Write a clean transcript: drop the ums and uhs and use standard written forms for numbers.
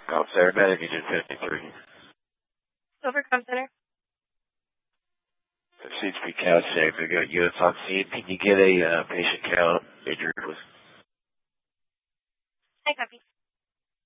Comp Center, Medic Agent 53. Over Comp Center. There seems to be couch safe. We've got units on scene. Can you get a patient count? Major, I copy.